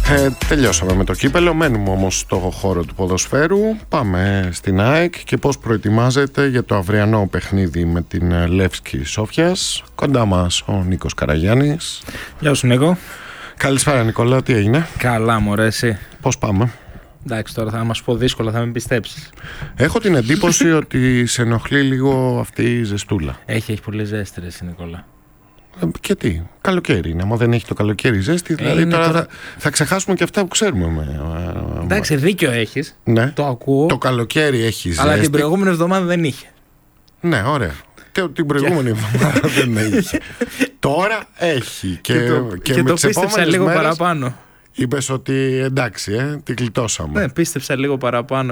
Τελειώσαμε με το κύπελο, μένουμε όμως στο χώρο του ποδοσφαίρου. Πάμε στην ΑΕΚ και πώς προετοιμάζεται για το αυριανό παιχνίδι με την Λεύσκη Σόφιας. Κοντά μας ο Νίκος Καραγιάννης. Γεια σου Νίκο. Καλησπέρα Νικόλα, τι έγινε? Καλά μωρέ, εσύ? Πώς πάμε? Εντάξει, τώρα θα μας πω δύσκολα, θα με πιστέψεις. Έχω την εντύπωση ότι σε ενοχλεί λίγο αυτή η ζεστούλα. Έχει πολύ ζέστη ρε Νικόλα. Και τι, καλοκαίρι είναι. Άμα δεν έχει το καλοκαίρι ζέστη, δηλαδή τώρα θα ξεχάσουμε και αυτά που ξέρουμε. Εντάξει, δίκιο έχεις. Ναι. Το ακούω. Το καλοκαίρι έχει ζέστη. Αλλά την προηγούμενη εβδομάδα δεν είχε. Ναι, ωραία. Την προηγούμενη εβδομάδα δεν είχε. Τώρα έχει. Και το πίστεψα λίγο παραπάνω. Είπες ότι εντάξει, την κλειτώσαμε. Ναι, πίστεψα λίγο παραπάνω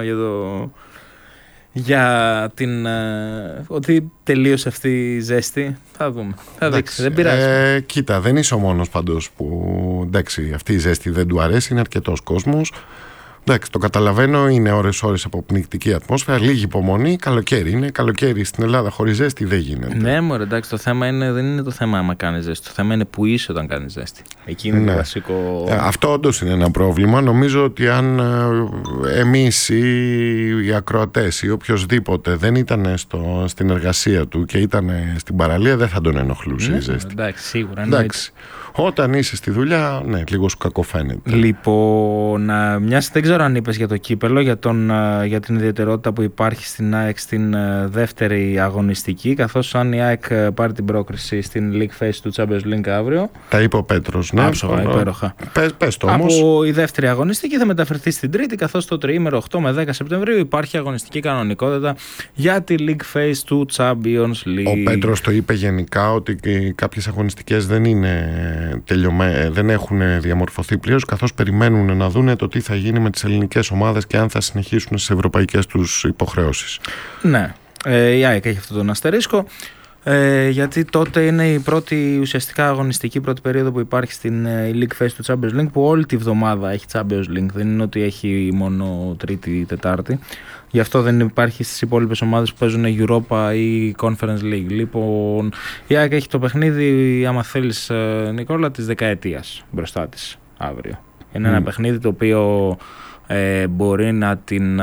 για την ότι τελείωσε αυτή η ζέστη. Θα δούμε, θα δείξει, δεν πειράζει. Κοίτα, δεν είσαι ο μόνος πάντως που εντάξει, αυτή η ζέστη δεν του αρέσει, είναι αρκετός κόσμος. Εντάξει, το καταλαβαίνω, είναι ώρες από πνικτική ατμόσφαιρα, λίγη υπομονή, καλοκαίρι είναι. Καλοκαίρι στην Ελλάδα χωρίς ζέστη δεν γίνεται. Ναι, μωρέ, εντάξει, το θέμα δεν είναι το θέμα άμα κάνει ζέστη. Το θέμα είναι που είσαι όταν κάνει ζέστη. Εκεί είναι το βασικό. Αυτό όντως είναι ένα πρόβλημα. Νομίζω ότι αν εμείς ή οι ακροατές ή οποιοδήποτε δεν ήταν στην εργασία του και ήταν στην παραλία, δεν θα τον ενοχλούσε η ζέστη. Εντάξει, σίγουρα. Εντάξει. Όταν είσαι στη δουλειά, ναι, λίγο σου κακοφαίνεται. Λοιπόν, μιας δεν ξέρω αν είπες για το κύπελο, για την ιδιαιτερότητα που υπάρχει στην ΑΕΚ στην δεύτερη αγωνιστική, καθώς αν η ΑΕΚ πάρει την πρόκριση στην League Phase του Champions League αύριο. Τα είπε ο Πέτρος, ναι. Άψογα, υπέροχα. Πες το όμως. Από η δεύτερη αγωνιστική θα μεταφερθεί στην τρίτη, καθώς το τριήμερο 8 με 10 Σεπτεμβρίου υπάρχει αγωνιστική κανονικότητα για τη League Phase του Champions League. Ο Πέτρος το είπε γενικά ότι κάποιες αγωνιστικές δεν είναι δεν έχουν διαμορφωθεί πλήρως, καθώς περιμένουν να δούνε το τι θα γίνει με τις ελληνικές ομάδες και αν θα συνεχίσουν στις ευρωπαϊκές τους υποχρεώσεις. Ναι, η ΑΕΚ έχει αυτόν τον αστερίσκο, γιατί τότε είναι η πρώτη ουσιαστικά αγωνιστική πρώτη περίοδο που υπάρχει στην League Phase του Champions League, που όλη τη βδομάδα έχει Champions League, δεν είναι ότι έχει μόνο Τρίτη ή Τετάρτη. Γι' αυτό δεν υπάρχει στις υπόλοιπες ομάδες που παίζουν Europa ή Conference League. Λοιπόν, η ΑΕΚ έχει το παιχνίδι, άμα θέλεις Νικόλα, της δεκαετίας μπροστά της αύριο. Είναι ένα παιχνίδι το οποίο μπορεί να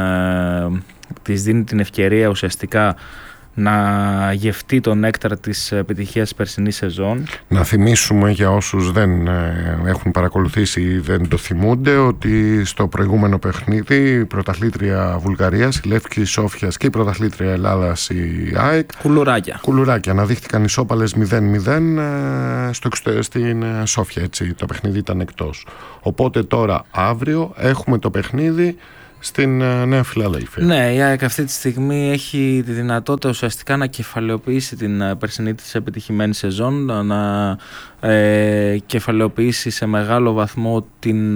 της δίνει την ευκαιρία ουσιαστικά να γευτεί τον νέκταρ της επιτυχίας της περσινής σεζόν. Να θυμίσουμε για όσους δεν έχουν παρακολουθήσει ή δεν το θυμούνται ότι στο προηγούμενο παιχνίδι η πρωταθλήτρια Βουλγαρίας, η Λεύσκη Σόφιας, και η πρωταθλήτρια Ελλάδας, η ΑΕΚ, κουλουράκια αναδείχθηκαν ισόπαλες 0-0 στην Σόφια, έτσι, το παιχνίδι ήταν εκτός. Οπότε τώρα αύριο έχουμε το παιχνίδι στην Νέα Φιλαδέλφια. Ναι, η ΑΕΚ αυτή τη στιγμή έχει τη δυνατότητα ουσιαστικά να κεφαλαιοποιήσει την περσινή της επιτυχημένη σεζόν, να κεφαλαιοποιήσει σε μεγάλο βαθμό την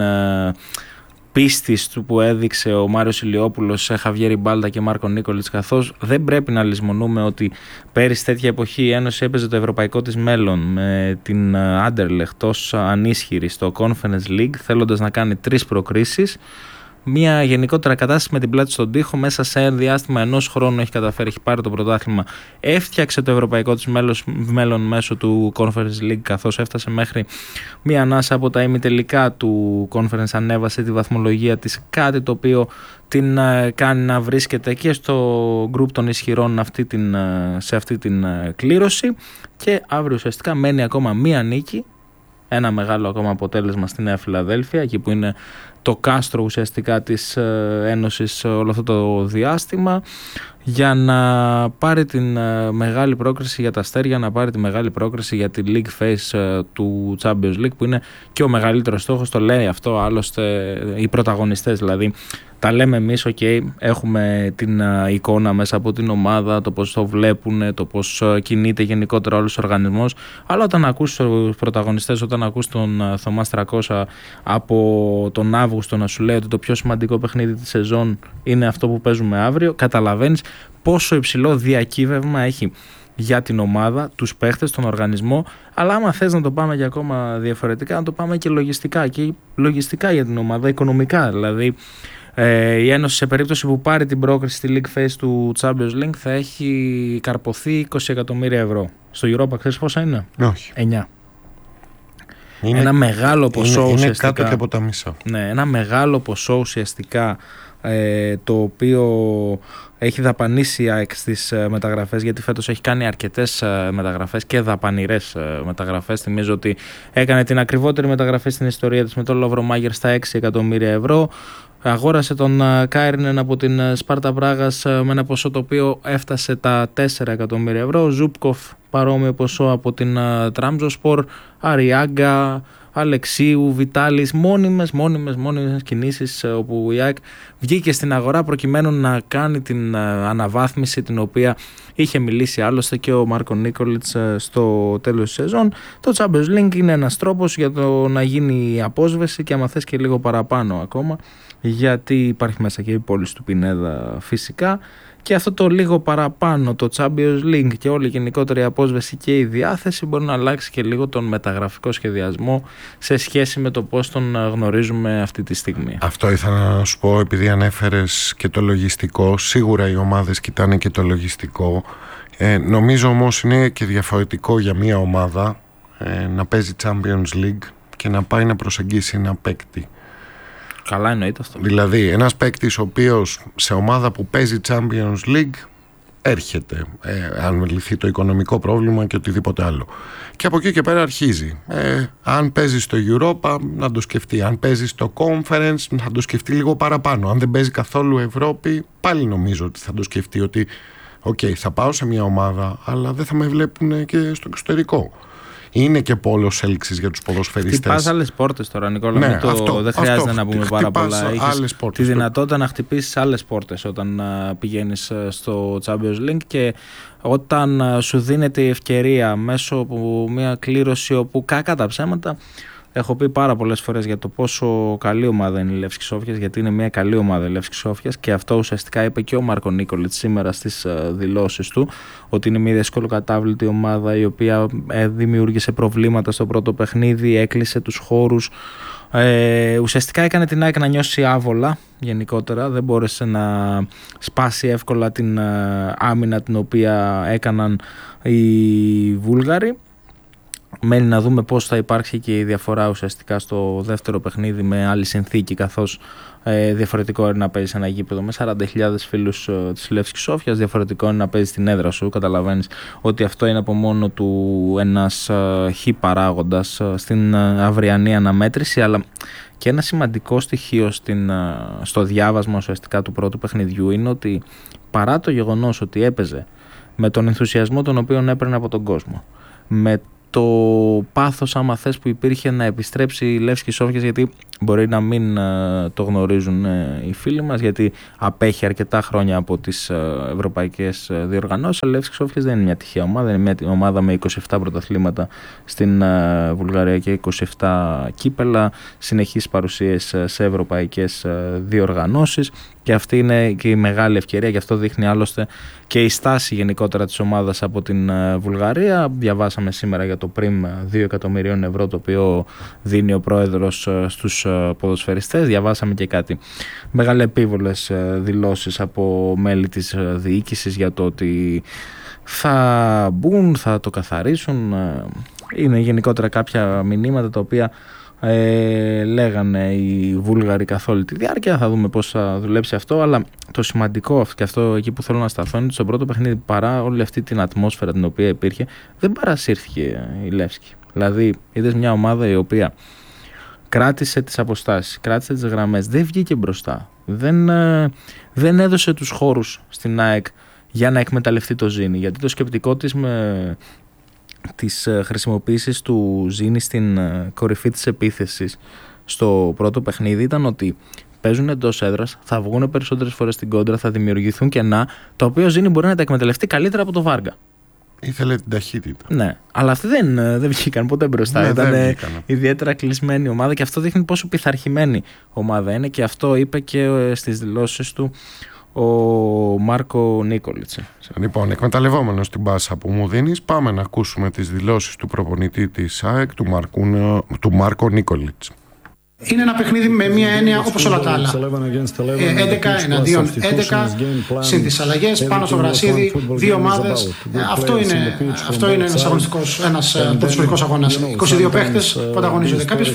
πίστη του που έδειξε ο Μάριος Ηλιόπουλος σε Χαβιέρη Μπάλτα και Μάρκο Νίκολιτς, καθώς δεν πρέπει να λησμονούμε ότι πέρυσι τέτοια εποχή η Ένωση έπαιζε το ευρωπαϊκό της μέλλον με την Άντερλεχτ ως ανίσχυρη στο Conference League, θέλοντας να κάνει 3 προκρίσεις. Μια γενικότερα κατάσταση με την πλάτη στον τοίχο. Μέσα σε διάστημα ενός χρόνου έχει καταφέρει, έχει πάρει το πρωτάθλημα, έφτιαξε το ευρωπαϊκό της μέλλον μέσω του Conference League, καθώς έφτασε μέχρι μια ανάσα από τα ημιτελικά του Conference, ανέβασε τη βαθμολογία της, κάτι το οποίο την κάνει να βρίσκεται και στο γκρουπ των ισχυρών σε αυτή την κλήρωση. Και αύριο ουσιαστικά μένει ακόμα μία νίκη, ένα μεγάλο ακόμα αποτέλεσμα στη Νέα Φιλαδέλφια, εκεί που είναι το κάστρο ουσιαστικά της Ένωσης όλο αυτό το διάστημα, για να πάρει την μεγάλη πρόκριση για τα αστέρια, να πάρει τη μεγάλη πρόκριση για τη League Phase του Champions League, που είναι και ο μεγαλύτερος στόχος. Το λέει αυτό άλλωστε οι πρωταγωνιστές, δηλαδή τα λέμε εμείς, έχουμε την εικόνα μέσα από την ομάδα, το πώς το βλέπουν, το πώς κινείται γενικότερα όλος ο οργανισμός, αλλά όταν ακούς τους πρωταγωνιστές, όταν ακούς τον Θωμά Στρακώσα από τον Αύγουστο να σου λέει ότι το πιο σημαντικό παιχνίδι της σεζόν είναι αυτό που παίζουμε αύριο, καταλαβαίνεις πόσο υψηλό διακύβευμα έχει για την ομάδα, τους παίχτες, τον οργανισμό, αλλά άμα θες να το πάμε και ακόμα διαφορετικά, να το πάμε και λογιστικά, και λογιστικά για την ομάδα, οικονομικά. Δηλαδή η Ένωση σε περίπτωση που πάρει την πρόκριση στη League Phase του Champions League θα έχει καρποθεί 20 εκατομμύρια ευρώ. Στο Europa ξέρεις πόσα είναι? Όχι. 9. ένα μεγάλο ποσό είναι ουσιαστικά. κάτω και από τα μισά. Ναι, ένα μεγάλο ποσό ουσιαστικά, το οποίο έχει δαπανίσει η ΑΕΚ στις μεταγραφές, γιατί φέτος έχει κάνει αρκετές μεταγραφές και δαπανηρές μεταγραφές. Θυμίζω ότι έκανε την ακριβότερη μεταγραφή στην ιστορία της με τον Λοβρομάγερ στα 6 εκατομμύρια ευρώ. Αγόρασε τον Κάιρνεν από την Σπάρτα Πράγας με ένα ποσό το οποίο έφτασε τα 4 εκατομμύρια ευρώ. Ζούπκοφ παρόμοιο ποσό από την Τραμζοσπορ. Αριάγκα, Αλεξίου, Βιτάλης, μόνιμες κινήσεις, όπου η ΑΕΚ βγήκε στην αγορά προκειμένου να κάνει την αναβάθμιση την οποία είχε μιλήσει άλλωστε και ο Μάρκο Νίκολιτς στο τέλος της σεζόν. Το Champions League είναι ένας τρόπος για το να γίνει η απόσβεση και άμα θες και λίγο παραπάνω ακόμα, γιατί υπάρχει μέσα και η πόλη του Πινέδα φυσικά. Και αυτό το λίγο παραπάνω, το Champions League και όλη η γενικότερη απόσβεση και η διάθεση μπορεί να αλλάξει και λίγο τον μεταγραφικό σχεδιασμό σε σχέση με το πώς τον γνωρίζουμε αυτή τη στιγμή. Αυτό ήθελα να σου πω, επειδή ανέφερες και το λογιστικό. Σίγουρα οι ομάδες κοιτάνε και το λογιστικό. Νομίζω όμως είναι και διαφορετικό για μια ομάδα να παίζει Champions League και να πάει να προσεγγίσει ένα παίκτη. Καλά εννοείται αυτό. Δηλαδή ένας παίκτης ο οποίος σε ομάδα που παίζει Champions League έρχεται, αν λυθεί το οικονομικό πρόβλημα και οτιδήποτε άλλο. Και από εκεί και πέρα αρχίζει. Αν παίζει στο Europa να το σκεφτεί. Αν παίζει στο Conference να το σκεφτεί λίγο παραπάνω. Αν δεν παίζει καθόλου Ευρώπη, πάλι νομίζω ότι θα το σκεφτεί ότι θα πάω σε μια ομάδα, αλλά δεν θα με βλέπουν και στο εξωτερικό. Είναι και πόλος έλξης για τους ποδοσφαιριστές. Χτυπάς άλλες πόρτες τώρα, Νικόλα. Ναι, δεν χρειάζεται να πούμε πάρα πολλά. Έχεις τη δυνατότητα να χτυπήσεις άλλες πόρτες όταν πηγαίνεις στο Champions League, και όταν σου δίνεται η ευκαιρία μέσω από μια κλήρωση όπου κακά τα ψέματα. Έχω πει πάρα πολλές φορές για το πόσο καλή ομάδα είναι η Λεύσκη Σόφιας, γιατί είναι μια καλή ομάδα η Λεύσκη Σόφιας, και αυτό ουσιαστικά είπε και ο Μάρκο Νίκολιτς σήμερα στις δηλώσεις του, ότι είναι μια δυσκολοκατάβλητη ομάδα η οποία δημιούργησε προβλήματα στο πρώτο παιχνίδι, έκλεισε τους χώρους. Ουσιαστικά έκανε την ΑΕΚ να νιώσει άβολα γενικότερα, δεν μπόρεσε να σπάσει εύκολα την άμυνα την οποία έκαναν οι Βούλγαροι. Μένει να δούμε πώς θα υπάρξει και η διαφορά ουσιαστικά στο δεύτερο παιχνίδι με άλλη συνθήκη, καθώς διαφορετικό είναι να παίζεις ένα γήπεδο με 40.000 φίλους της Λεύσκης Σόφιας, διαφορετικό είναι να παίζεις στην έδρα σου. Καταλαβαίνεις ότι αυτό είναι από μόνο του ένας χ παράγοντας στην αυριανή αναμέτρηση, αλλά και ένα σημαντικό στοιχείο στο διάβασμα ουσιαστικά του πρώτου παιχνιδιού είναι ότι παρά το γεγονός ότι έπαιζε με τον ενθουσιασμό τον οποίο έπαιρνε από τον κόσμο, με το πάθος άμα θες που υπήρχε να επιστρέψει η Λεύσκη Σόφιας, γιατί μπορεί να μην το γνωρίζουν οι φίλοι μας, γιατί απέχει αρκετά χρόνια από τις ευρωπαϊκές διοργανώσεις. Η Λεύσκη Σόφιας δεν είναι μια τυχαία ομάδα, είναι μια ομάδα με 27 πρωταθλήματα στην Βουλγαρία και 27 κύπελα, συνεχείς παρουσίες σε ευρωπαϊκές διοργανώσεις, και αυτή είναι και η μεγάλη ευκαιρία, και αυτό δείχνει άλλωστε και η στάση γενικότερα της ομάδας από την Βουλγαρία. Διαβάσαμε σήμερα για το πριμ 2 εκατομμυρίων ευρώ το οποίο δίνει ο πρόεδρος στους ποδοσφαιριστές. Διαβάσαμε και κάτι μεγαλεπίβολες δηλώσεις από μέλη της διοίκησης για το ότι θα μπουν, θα το καθαρίσουν. Είναι γενικότερα κάποια μηνύματα τα οποία λέγανε οι Βούλγαροι καθ' όλη τη διάρκεια. Θα δούμε πώς θα δουλέψει αυτό, αλλά το σημαντικό, και αυτό εκεί που θέλω να σταθώ, είναι ότι στο πρώτο παιχνίδι, παρά όλη αυτή την ατμόσφαιρα την οποία υπήρχε, δεν παρασύρθηκε η Λεύσκη. Δηλαδή είδες μια ομάδα η οποία κράτησε τις αποστάσεις, κράτησε τις γραμμές, δεν βγήκε μπροστά, δεν έδωσε τους χώρους στην ΑΕΚ για να εκμεταλλευτεί το Ζήνη, γιατί το σκεπτικό της με τις χρησιμοποίησεις του Ζήνη στην κορυφή της επίθεσης στο πρώτο παιχνίδι ήταν ότι παίζουν εντός έδρας, θα βγουν περισσότερες φορές στην κόντρα, θα δημιουργηθούν κενά, τα οποία ο Ζήνη μπορεί να τα εκμεταλλευτεί καλύτερα από το Βάργα. Ήθελε την ταχύτητα. Ναι, αλλά αυτοί δεν βγήκαν ποτέ μπροστά. Ναι, ήταν ιδιαίτερα κλεισμένη ομάδα, και αυτό δείχνει πόσο πειθαρχημένη ομάδα είναι, και αυτό είπε και στις δηλώσεις του ο Μάρκο Νίκολιτς. Λοιπόν, εκμεταλλευόμενος την πάσα που μου δίνεις, πάμε να ακούσουμε τις δηλώσεις του προπονητή της ΑΕΚ, του Μάρκο Νίκολιτς. Είναι ένα παιχνίδι με μία έννοια όπως όλα τα άλλα. 11 εναντίον 11, συν τις αλλαγές, πάνω στο γρασίδι, δύο ομάδες. Αυτό είναι ένας ποδοσφαιρικός αγώνας. 22 παίχτες που ανταγωνίζονται. Κάποιες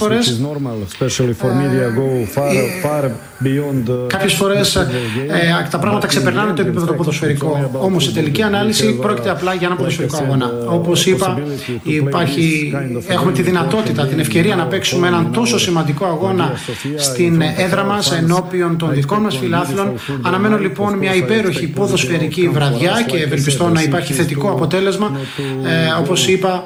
φορές τα πράγματα ξεπερνάνε το επίπεδο το ποδοσφαιρικό. Όμως σε τελική ανάλυση πρόκειται απλά για ένα ποδοσφαιρικό αγώνα. Όπως είπα, έχουμε τη δυνατότητα, την ευκαιρία να παίξουμε έναν τόσο σημαντικό αγώνα στην έδρα μας ενώπιον των δικών μας φιλάθλων. Αναμένω λοιπόν μια υπέροχη ποδοσφαιρική βραδιά και ευελπιστώ να υπάρχει θετικό αποτέλεσμα. Όπως είπα,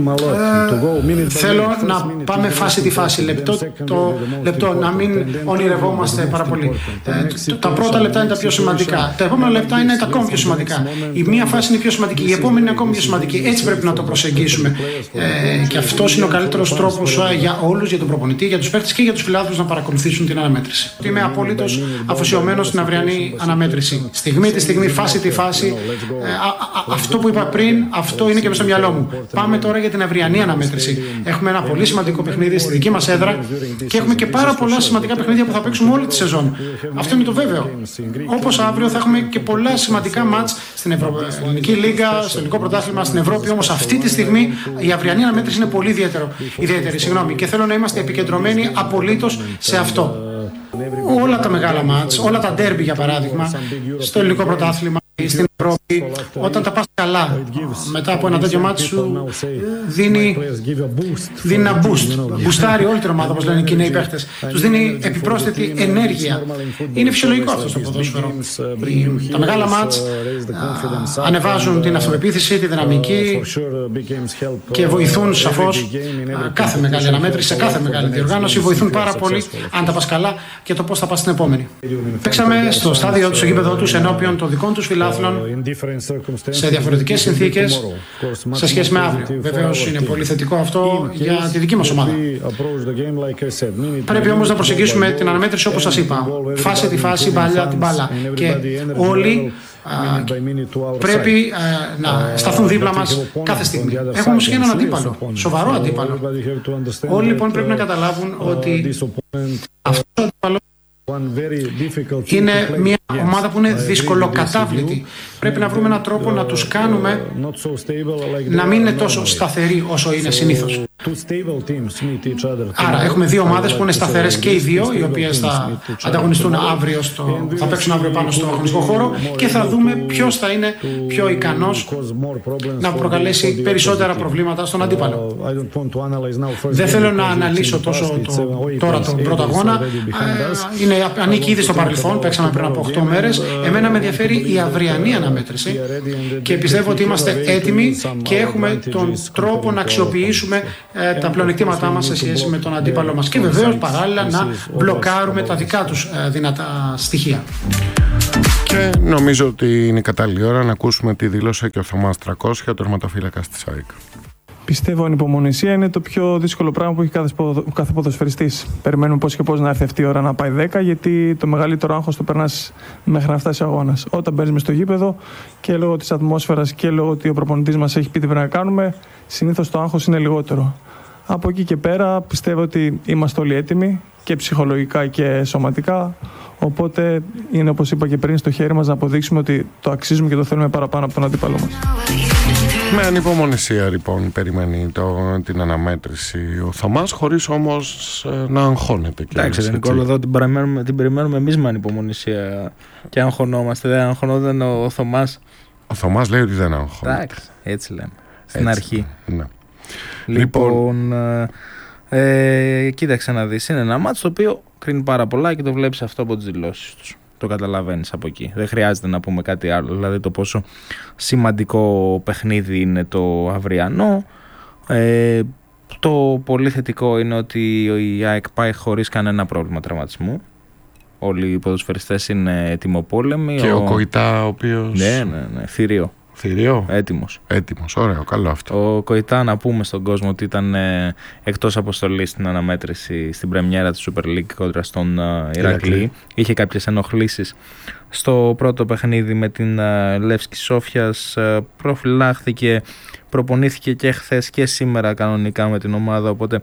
θέλω να πάμε φάση τη φάση, λεπτό, να μην ονειρευόμαστε πάρα πολύ. Τα πρώτα λεπτά είναι τα πιο σημαντικά. Τα επόμενα λεπτά είναι τα ακόμη πιο σημαντικά. Η μία φάση είναι πιο σημαντική, η επόμενη είναι ακόμη πιο σημαντική. Έτσι πρέπει να το προσεγγίσουμε. Και αυτός είναι ο καλύτερος τρόπος για όλους, για τον προπονητή, για τους παίκτες και για τους φιλάθλους να παρακολουθήσουν την αναμέτρηση. Είμαι απολύτως αφοσιωμένος στην αυριανή αναμέτρηση. Στιγμή τη στιγμή, φάση τη φάση. Αυτό που είπα πριν, αυτό είναι και μέσα στο μυαλό μου. Πάμε τώρα για την αυριανή αναμέτρηση. Έχουμε ένα πολύ σημαντικό παιχνίδι στη δική μας έδρα και έχουμε και πάρα πολλά σημαντικά παιχνίδια που θα παίξουμε όλη τη σεζόν. Αυτό είναι το βέβαιο. Όπως αύριο θα έχουμε και πολλά σημαντικά μάτς στην Ελληνική Λίγκα, στο Ελληνικό Πρωτάθλημα, στην Ευρώπη. Όμως αυτή τη στιγμή η αυριανή αναμέτρηση είναι πολύ ιδιαίτερη. Και θέλω να είμαστε επικεντρωμένοι απολύτως σε αυτό. Όλα τα μεγάλα μάτς, όλα τα ντέρμπι για παράδειγμα, στο Ελληνικό Πρωτάθλημα, στην Ευρώπη, όταν τα πας καλά, μετά από ένα τέτοιο μάτι σου δίνει ένα boost. Μπουστάρει όλη την ομάδα, όπως λένε οι Κινέοι παίχτες. Τους δίνει επιπρόσθετη ενέργεια. Είναι φυσιολογικό αυτό στο ποδόσφαιρο. Τα μεγάλα μάτς ανεβάζουν την αυτοπεποίθηση, τη δυναμική και βοηθούν σαφώς κάθε μεγάλη αναμέτρηση, σε κάθε μεγάλη διοργάνωση. Βοηθούν πάρα πολύ αν τα πας καλά και το πώς θα πας στην επόμενη. Παίξαμε στο στάδιο του, στο γήπεδο τους ενώπιον των δικών τους φιλάθλων σε διαφορετικές συνθήκες σε σχέση με αύριο. Βεβαίως είναι πολύ θετικό αυτό για τη δική μας ομάδα. Πρέπει όμως να προσεγγίσουμε την αναμέτρηση όπως σας είπα. Φάση τη φάση, μπάλα την μπάλα. Και όλοι πρέπει να σταθούν δίπλα μας κάθε στιγμή. Έχουμε όμως και έναν αντίπαλο, σοβαρό αντίπαλο. Όλοι λοιπόν πρέπει να καταλάβουν ότι αυτό το αντίπαλο είναι μια ομάδα που είναι δυσκολοκατάβλητη. Πρέπει να βρούμε έναν τρόπο να τους κάνουμε να μην είναι τόσο σταθεροί όσο είναι συνήθως. Άρα έχουμε δύο ομάδες που είναι σταθερές και οι δύο, οι οποίες θα ανταγωνιστούν αύριο, θα παίξουν αύριο πάνω στο αγωνιστικό χώρο και θα δούμε ποιος θα είναι πιο ικανός να προκαλέσει περισσότερα προβλήματα στον αντίπαλο. Δεν θέλω να αναλύσω τόσο τώρα τον πρώτο αγώνα. Ανήκει ήδη στο παρελθόν, παίξαμε πριν από 8 μέρες. Εμένα με ενδιαφέρει η αυριανή αναμέτρηση και πιστεύω ότι είμαστε έτοιμοι και έχουμε τον τρόπο να αξιοποιήσουμε τα πλεονεκτήματά μας σε σχέση με τον αντίπαλο μας και βεβαίως παράλληλα να μπλοκάρουμε τα δικά τους δυνατά στοιχεία. Και νομίζω ότι είναι κατάλληλη ώρα να ακούσουμε τη δήλωση και ο Θωμάς 300, τερματοφύλακας της ΑΕΚ. Πιστεύω ανυπομονησία είναι το πιο δύσκολο πράγμα που έχει κάθε ποδοσφαιριστής. Περιμένουμε πώς και πώς να έρθει αυτή η ώρα να πάει 10, γιατί το μεγαλύτερο άγχος το περνάς μέχρι να φτάσει ο αγώνας. Όταν μπαίνεις μες στο γήπεδο και λόγω της ατμόσφαιρας και λόγω ότι ο προπονητής μας έχει πει τι πρέπει να κάνουμε, συνήθως το άγχος είναι λιγότερο. Από εκεί και πέρα πιστεύω ότι είμαστε όλοι έτοιμοι και ψυχολογικά και σωματικά. Οπότε είναι, όπως είπα και πριν, στο χέρι μας να αποδείξουμε ότι το αξίζουμε και το θέλουμε παραπάνω από τον αντίπαλό μας. Με ανυπομονησία λοιπόν περιμένει την αναμέτρηση ο Θωμάς, χωρίς όμως να αγχώνεται. Εντάξει, Νικόλο, εδώ την περιμένουμε εμείς με ανυπομονησία και αγχωνόμαστε. Δεν αγχωνόταν ο Θωμάς. Ο Θωμάς λέει ότι δεν αγχώνεται. Εντάξει, έτσι λέμε. Στην αρχή. Ναι. Λοιπόν, κοίταξε να δεις. Είναι ένα μάτς το οποίο κρίνει πάρα πολλά και το βλέπεις αυτό από τις δηλώσεις τους. Το καταλαβαίνεις από εκεί. Δεν χρειάζεται να πούμε κάτι άλλο. Δηλαδή το πόσο σημαντικό παιχνίδι είναι το αυριανό. Το πολύ θετικό είναι ότι η ΑΕΚ πάει χωρίς κανένα πρόβλημα τραυματισμού. Όλοι οι ποδοσφαιριστές είναι ετοιμοπόλεμοι. Και ο Κοϊτά ο οποίος... Ναι, θηρίο. Θηρίο. Έτοιμος, ωραίο, καλό αυτό. Ο Κοϊτά, να πούμε στον κόσμο ότι ήταν εκτός αποστολής στην αναμέτρηση στην πρεμιέρα της Super League κόντρα στον Ηρακλή. Είχε κάποιες ενοχλήσεις στο πρώτο παιχνίδι με την Λεύσκη Σόφιας. Προφυλάχθηκε, προπονήθηκε και χθες και σήμερα κανονικά με την ομάδα, οπότε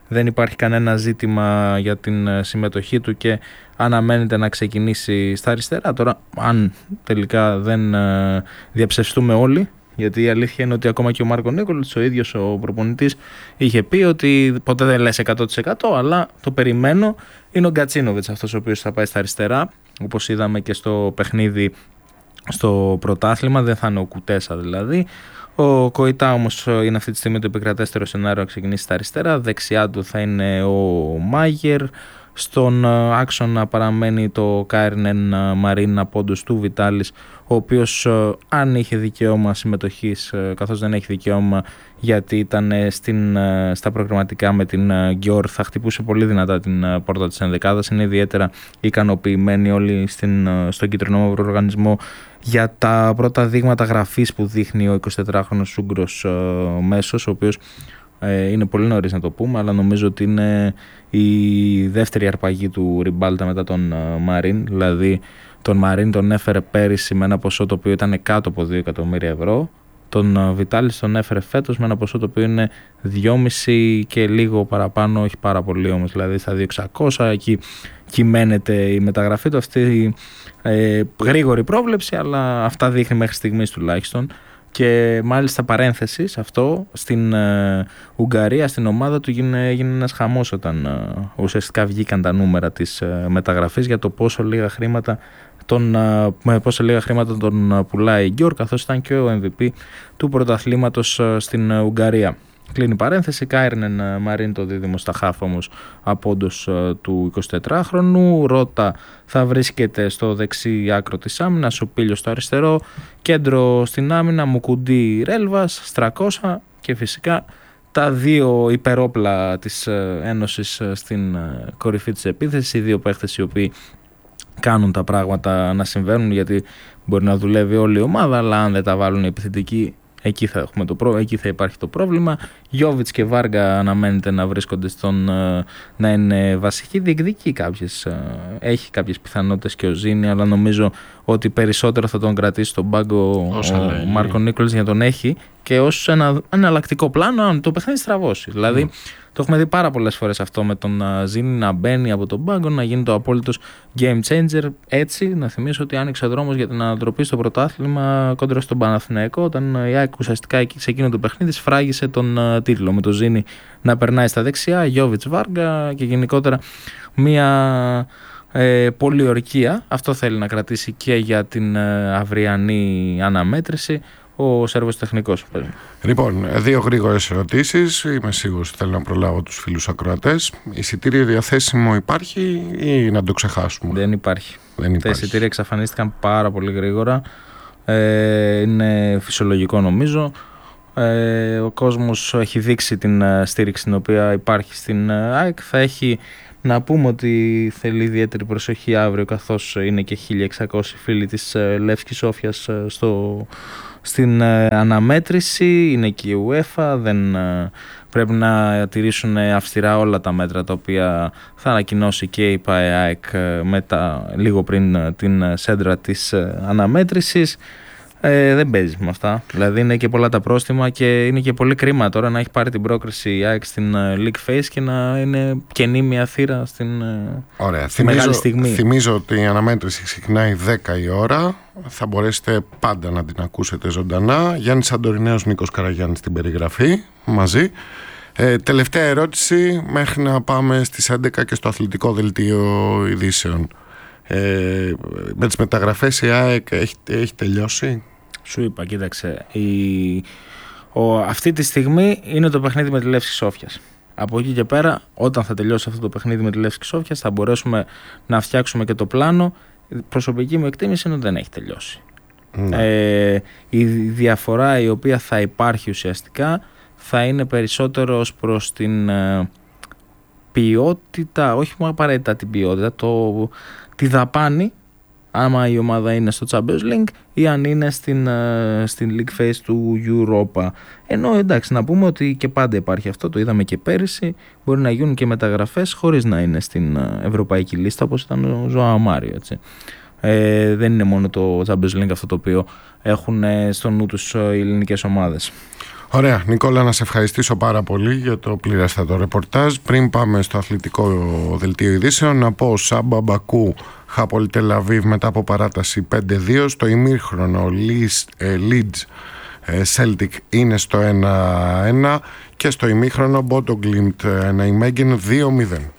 δεν υπάρχει κανένα ζήτημα για την συμμετοχή του και αναμένεται να ξεκινήσει στα αριστερά. Τώρα, αν τελικά δεν διαψευστούμε όλοι, γιατί η αλήθεια είναι ότι ακόμα και ο Μάρκο Νίκολιτς, ο ίδιος ο προπονητής, είχε πει ότι ποτέ δεν λες 100%, αλλά το περιμένω. Είναι ο Γκατσίνοβιτς αυτός ο οποίος θα πάει στα αριστερά, όπως είδαμε και στο παιχνίδι στο πρωτάθλημα, δεν θα είναι ο Κουτέσα δηλαδή. Ο Κοϊτά όμως είναι αυτή τη στιγμή το επικρατέστερο σενάριο να ξεκινήσει στα αριστερά. Δεξιά του θα είναι ο Μάγερ. Στον άξονα παραμένει το Κάιρνεν Μαρίν απόντος του Βιτάλης, ο οποίος αν είχε δικαίωμα συμμετοχής, καθώς δεν έχει δικαίωμα γιατί ήταν στα προγραμματικά με την Γκιόρ, θα χτυπούσε πολύ δυνατά την πόρτα της ενδεκάδας. Είναι ιδιαίτερα ικανοποιημένοι όλοι στον κίτρινο μαύρο οργανισμό για τα πρώτα δείγματα γραφής που δείχνει ο 24χρονος Ούγγρος μέσος, ο οποίος είναι πολύ νωρίς να το πούμε, αλλά νομίζω ότι είναι η δεύτερη αρπαγή του Ριμπάλτα μετά τον Μαρίν. Δηλαδή τον Μαρίν τον έφερε πέρυσι με ένα ποσό το οποίο ήταν κάτω από 2 εκατομμύρια ευρώ. Τον Βιτάλης τον έφερε φέτος με ένα ποσό το οποίο είναι 2,5 και λίγο παραπάνω, όχι πάρα πολύ όμως, δηλαδή στα 2.600, εκεί κυμαίνεται η μεταγραφή του. Αυτή γρήγορη πρόβλεψη, αλλά αυτά δείχνει μέχρι στιγμής τουλάχιστον. Και μάλιστα παρένθεσης αυτό, στην Ουγγαρία, στην ομάδα του έγινε ένας χαμός όταν ουσιαστικά βγήκαν τα νούμερα της μεταγραφής για το πόσο λίγα χρήματα τον πουλάει η Γκιόρ, καθώς ήταν και ο MVP του πρωταθλήματος στην Ουγγαρία. Κλείνει παρένθεση. Κάιρνεν Μαρίν το δίδυμο στα χάφ όμως απόντος του 24χρονου. Ρότα θα βρίσκεται στο δεξί άκρο της άμυνας, ο Πίλιος στο αριστερό, κέντρο στην άμυνα Μουκουντή Ρέλβας, Στρακόσα και φυσικά τα δύο υπερόπλα της Ένωσης στην κορυφή της επίθεσης, οι δύο παίχτες οι οποίοι κάνουν τα πράγματα να συμβαίνουν, γιατί μπορεί να δουλεύει όλη η ομάδα, αλλά αν δεν τα βάλουν οι επιθετικοί, εκεί θα υπάρχει το πρόβλημα. Γιόβιτς και Βάργα αναμένεται να βρίσκονται να είναι βασικοί. Διεκδικεί έχει κάποιες πιθανότητες και ο Ζήνη, αλλά νομίζω ότι περισσότερο θα τον κρατήσει στον πάγκο ο Μάρκο Νίκολιτς, για τον έχει και ως ένα εναλλακτικό πλάνο αν το παιχνίδι στραβώσει. Δηλαδή το έχουμε δει πάρα πολλές φορές αυτό με τον Ζήνη να μπαίνει από τον πάγκο, να γίνει το απόλυτος game changer. Έτσι, να θυμίσω ότι άνοιξε δρόμος για την ανατροπή στο πρωτάθλημα κόντρα στον Παναθηναϊκό, όταν η ΑΕΚ ουσιαστικά σε εκείνο το παιχνίδι σφράγισε τον τίτλο, με τον Ζήνη να περνάει στα δεξιά, Γιόβιτς Βάργα και γενικότερα μια πολιορκία. Αυτό θέλει να κρατήσει και για την αυριανή αναμέτρηση ο Σέρβος τεχνικός. Λοιπόν, δύο γρήγορες ερωτήσεις. Είμαι σίγουρος ότι θέλω να προλάβω τους φίλους ακροατές. Εισιτήριο διαθέσιμο υπάρχει ή να το ξεχάσουμε? Δεν υπάρχει. Τα εισιτήρια εξαφανίστηκαν πάρα πολύ γρήγορα. Είναι φυσιολογικό νομίζω. Ο κόσμος έχει δείξει την στήριξη την οποία υπάρχει στην ΑΕΚ. Θα έχει να πούμε ότι θέλει ιδιαίτερη προσοχή αύριο, καθώς είναι και 1.600 φίλοι της Λεύσκης Σόφιας στην αναμέτρηση. Είναι και η UEFA, δεν πρέπει να τηρήσουν αυστηρά όλα τα μέτρα τα οποία θα ανακοινώσει και η ΠΑΕΑΕΚ λίγο πριν την σέντρα της αναμέτρησης. Δεν παίζει με αυτά. Δηλαδή είναι και πολλά τα πρόστιμα και είναι και πολύ κρίμα τώρα να έχει πάρει την πρόκριση η ΑΕΚ στην League Phase και να είναι κενή μια θύρα στην μεγάλη στιγμή. Θυμίζω ότι η αναμέτρηση ξεκινάει 10 η ώρα. Θα μπορέσετε πάντα να την ακούσετε ζωντανά. Γιάννης Σαντορινέος, Νίκος Καραγιάννης στην περιγραφή μαζί. Τελευταία ερώτηση μέχρι να πάμε στις 11 και στο αθλητικό δελτίο ειδήσεων. Με τις μεταγραφές η ΑΕΚ έχει τελειώσει? Σου είπα, κοίταξε, αυτή τη στιγμή είναι το παιχνίδι με τη Λεύσκη Σόφιας. Από εκεί και πέρα, όταν θα τελειώσει αυτό το παιχνίδι με τη Λεύσκη Σόφιας, θα μπορέσουμε να φτιάξουμε και το πλάνο. Η προσωπική μου εκτίμηση είναι ότι δεν έχει τελειώσει. Η διαφορά η οποία θα υπάρχει ουσιαστικά θα είναι περισσότερο ως προς την ποιότητα, όχι μόνο απαραίτητα την ποιότητα, τη δαπάνη, άμα η ομάδα είναι στο Champions League ή αν είναι στην League Phase του Europa. Ενώ εντάξει, να πούμε ότι και πάντα υπάρχει αυτό, το είδαμε και πέρυσι, μπορεί να γίνουν και μεταγραφές χωρίς να είναι στην ευρωπαϊκή λίστα, όπως ήταν ο Ζωάο Μάριο, έτσι. Δεν είναι μόνο το Champions League αυτό το οποίο έχουν στο νου τους οι ελληνικές ομάδες. Ωραία, Νικόλα, να σε ευχαριστήσω πάρα πολύ για το πληρέστατο ρεπορτάζ. Πριν πάμε στο αθλητικό δελτίο ειδήσεων, να πω Σάμπα Μπακού, Χάπολ Τελαβίβ μετά από παράταση 5-2. Στο ημίχρονο Leeds Celtic είναι στο 1-1 και στο ημίχρονο Μπότο Γκλίμπτ Ναϊμέγγεν 2-0.